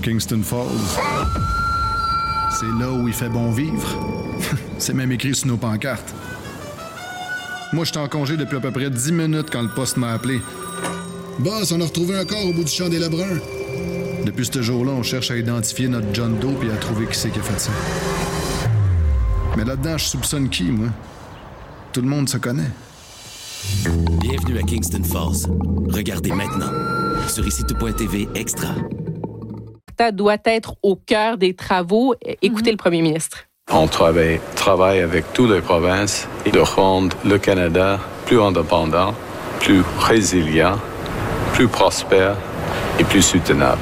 Kingston Falls. C'est là où il fait bon vivre. C'est même écrit sur nos pancartes. Moi, j'étais en congé depuis à peu près 10 minutes quand le poste m'a appelé. Boss, on a retrouvé un corps au bout du champ des Lebrun. Depuis ce jour-là, on cherche à identifier notre John Doe et à trouver qui c'est qui a fait ça. Mais là-dedans, je soupçonne qui, moi? Tout le monde se connaît. Bienvenue à Kingston Falls. Regardez maintenant sur ICTV Extra. Doit être au cœur des travaux. Écoutez le premier ministre. On travaille avec toutes les provinces de rendre le Canada plus indépendant, plus résilient, plus prospère et plus soutenable.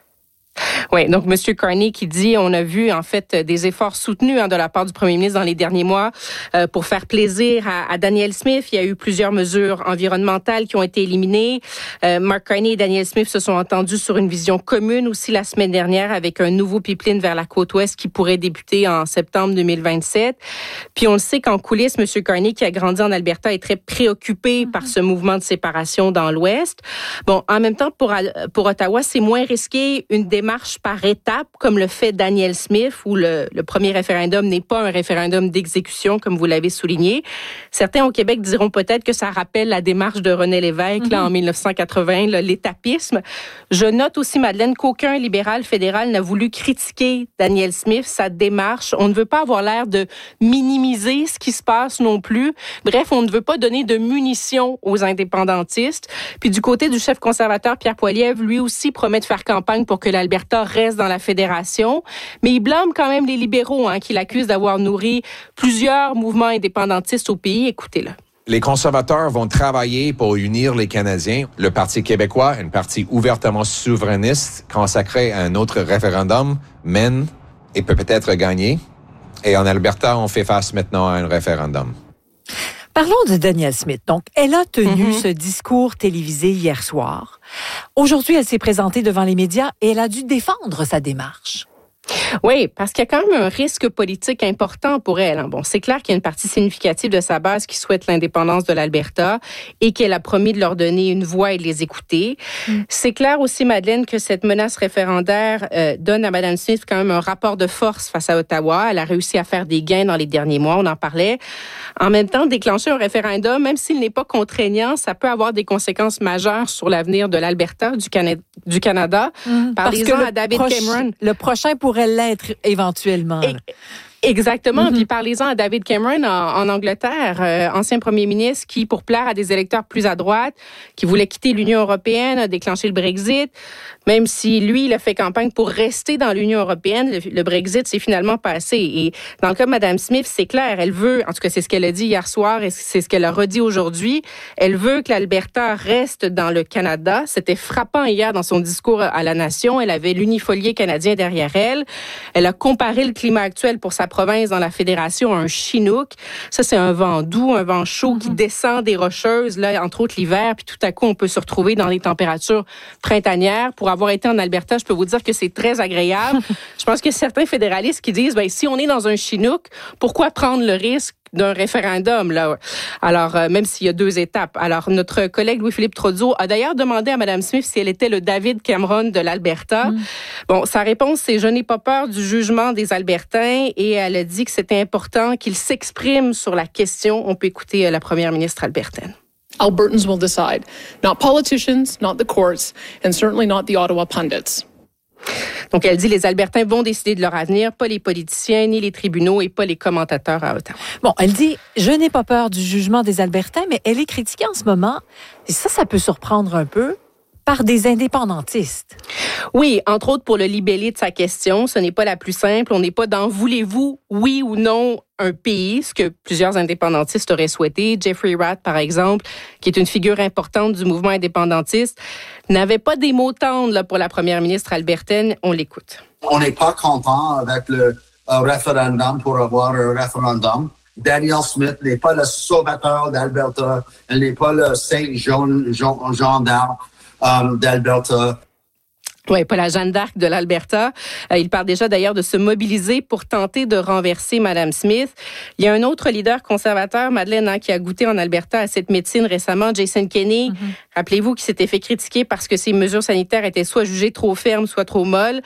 Oui, donc M. Carney qui dit, on a vu en fait des efforts soutenus de la part du premier ministre dans les derniers mois pour faire plaisir à Danielle Smith. Il y a eu plusieurs mesures environnementales qui ont été éliminées. Mark Carney et Danielle Smith se sont entendus sur une vision commune aussi la semaine dernière avec un nouveau pipeline vers la côte ouest qui pourrait débuter en septembre 2027. Puis on le sait qu'en coulisses, M. Carney, qui a grandi en Alberta, est très préoccupé par ce mouvement de séparation dans l'ouest. Bon, en même temps, pour Ottawa, c'est moins risqué une démarche par étapes, comme le fait Danielle Smith, où le premier référendum n'est pas un référendum d'exécution, comme vous l'avez souligné. Certains au Québec diront peut-être que ça rappelle la démarche de René Lévesque là, en 1980, l'étapisme. Je note aussi, Madeleine, qu'aucun libéral fédéral n'a voulu critiquer Danielle Smith, sa démarche. On ne veut pas avoir l'air de minimiser ce qui se passe non plus. Bref, on ne veut pas donner de munitions aux indépendantistes. Puis du côté du chef conservateur Pierre Poilievre, lui aussi promet de faire campagne pour que l'Alberta reste dans la fédération, mais il blâme quand même les libéraux qui l'accusent d'avoir nourri plusieurs mouvements indépendantistes au pays. Écoutez-le. Les conservateurs vont travailler pour unir les Canadiens. Le Parti québécois, un parti ouvertement souverainiste, consacré à un autre référendum, mène et peut peut-être gagner. Et en Alberta, on fait face maintenant à un référendum. Parlons de Danielle Smith. Donc, elle a tenu ce discours télévisé hier soir. Aujourd'hui, elle s'est présentée devant les médias et elle a dû défendre sa démarche. Oui, parce qu'il y a quand même un risque politique important pour elle. Bon, c'est clair qu'il y a une partie significative de sa base qui souhaite l'indépendance de l'Alberta et qu'elle a promis de leur donner une voix et de les écouter. C'est clair aussi, Madeleine, que cette menace référendaire donne à Mme Smith quand même un rapport de force face à Ottawa. Elle a réussi à faire des gains dans les derniers mois, on en parlait. En même temps, déclencher un référendum, même s'il n'est pas contraignant, ça peut avoir des conséquences majeures sur l'avenir de l'Alberta, du Canada. Parlez-en à David Cameron. Le prochain pourrait l'être éventuellement. Exactement. Puis parlez-en à David Cameron en Angleterre, ancien premier ministre qui, pour plaire à des électeurs plus à droite, qui voulait quitter l'Union européenne, a déclenché le Brexit. Même si lui, il a fait campagne pour rester dans l'Union européenne, le Brexit s'est finalement passé. Et dans le cas de Mme Smith, c'est clair, elle veut, en tout cas c'est ce qu'elle a dit hier soir et c'est ce qu'elle a redit aujourd'hui, elle veut que l'Alberta reste dans le Canada. C'était frappant hier dans son discours à la nation. Elle avait l'unifolié canadien derrière elle. Elle a comparé le climat actuel pour sa province dans la fédération à un chinook. Ça, c'est un vent doux, un vent chaud qui descend des Rocheuses, là, entre autres l'hiver, puis tout à coup, on peut se retrouver dans des températures printanières. Pour avoir été en Alberta, je peux vous dire que c'est très agréable. Je pense que certains fédéralistes qui disent, ben, si on est dans un chinook, pourquoi prendre le risque d'un référendum, là? Alors, même s'il y a 2 étapes. Alors, notre collègue Louis-Philippe Trozzo a d'ailleurs demandé à Mme Smith si elle était le David Cameron de l'Alberta. Bon, sa réponse, c'est « Je n'ai pas peur du jugement des Albertains » et elle a dit que c'était important qu'il s'exprime sur la question. On peut écouter la première ministre albertaine. Albertans will decide, not politicians, not the courts, and certainly not the Ottawa pundits. Donc, elle dit les Albertains vont décider de leur avenir, pas les politiciens, ni les tribunaux et pas les commentateurs à Ottawa. Bon, elle dit « Je n'ai pas peur du jugement des Albertains », mais elle est critiquée en ce moment, et ça peut surprendre un peu, par des indépendantistes. Oui, entre autres pour le libellé de sa question. Ce n'est pas la plus simple. On n'est pas dans « voulez-vous, oui ou non, un pays », ce que plusieurs indépendantistes auraient souhaité. Jeffrey Rath, par exemple, qui est une figure importante du mouvement indépendantiste, n'avait pas des mots tendres là, pour la première ministre albertaine. On l'écoute. On n'est pas content avec le référendum pour avoir un référendum. Danielle Smith n'est pas le sauveteur d'Alberta. Elle n'est pas le Saint Jean d'Arc d'Alberta. Oui, pas la Jeanne d'Arc de l'Alberta. Il parle déjà d'ailleurs de se mobiliser pour tenter de renverser Mme Smith. Il y a un autre leader conservateur, Madeleine, qui a goûté en Alberta à cette médecine récemment, Jason Kenney. Rappelez-vous qu'il s'était fait critiquer parce que ses mesures sanitaires étaient soit jugées trop fermes, soit trop molles.